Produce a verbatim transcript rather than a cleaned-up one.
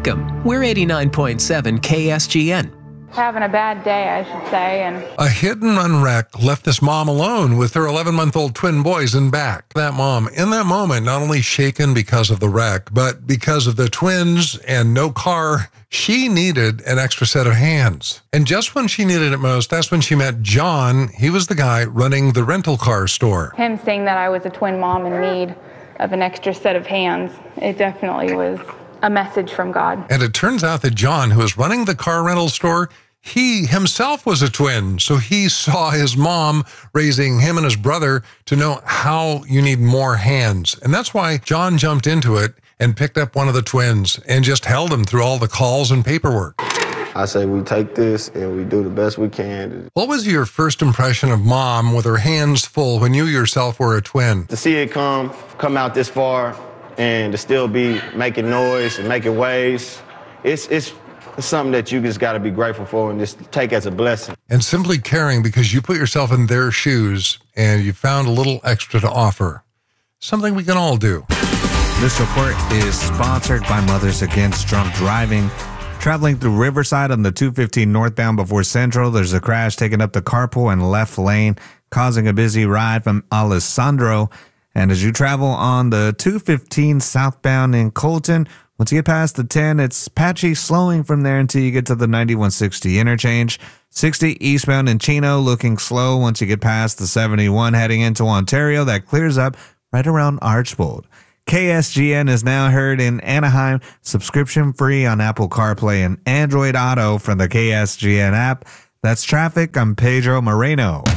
Welcome. We're eighty-nine point seven K S G N. Having a bad day, I should say. And A hit-and-run wreck left this mom alone with her eleven-month-old twin boys in back. That mom, in that moment, not only shaken because of the wreck, but because of the twins and no car, she needed an extra set of hands. And just when she needed it most, that's when she met John. He was the guy running the rental car store. him saying that I was a twin mom in need of an extra set of hands, it definitely was a message from God. And it turns out that John, who was running the car rental store, he himself was a twin. So he saw his mom raising him and his brother to know how you need more hands. And that's why John jumped into it and picked up one of the twins and just held him through all the calls and paperwork. I say we take this and we do the best we can. What was your first impression of mom with her hands full when you yourself were a twin? To see it come, come out this far and to still be making noise and making waves, it's, it's, it's something that you just got to be grateful for and just take as a blessing. And simply caring because you put yourself in their shoes and you found a little extra to offer. Something we can all do. This report is sponsored by Mothers Against Drunk Driving. Traveling through Riverside on the two fifteen northbound before Central, there's a crash taking up the carpool and left lane, causing a busy ride from Alessandro. And as you travel on the two fifteen southbound in Colton, once you get past the ten, it's patchy, slowing from there until you get to the ninety-one sixty interchange. sixty eastbound in Chino, looking slow once you get past the seventy-one heading into Ontario. That clears up right around Archbold. K S G N is now heard in Anaheim, subscription free on Apple CarPlay and Android Auto from the K S G N app. That's traffic. I'm Pedro Moreno.